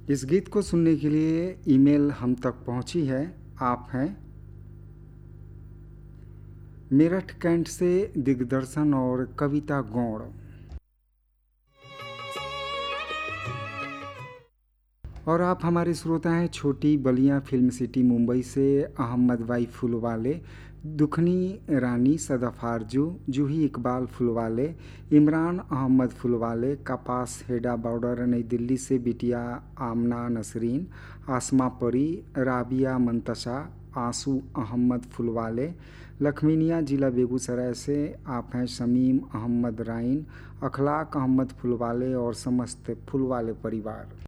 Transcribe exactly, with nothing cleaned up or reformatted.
इस गीत को सुनने के लिए ईमेल हम तक पहुंची है। आप हैं मेरठ कैंट से दिग्दर्शन और कविता गौड़। और आप हमारे श्रोता हैं छोटी बलिया फिल्म सिटी मुंबई से अहमद भाई फुलवाले, दुखनी रानी सदफ आरजू, जूही इकबाल फुलवाले, इमरान अहमद फुलवाले, कपास हेडा बॉर्डर नई दिल्ली से बिटिया आमना नसरीन, आसमा परी, राबिया मंतशा, आंसू अहमद फुलवाले, लखमीनिया ज़िला बेगूसराय से आप हैं शमीम अहमद राइन, अखलाक अहमद फुलवाले और समस्त फुलवाले परिवार।